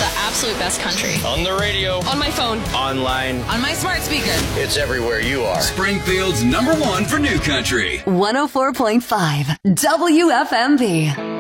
the absolute best country. On the radio. On my phone. Online. On my smart speaker. It's everywhere you are. Springfield's #1 for new country. 104.5 WFMB.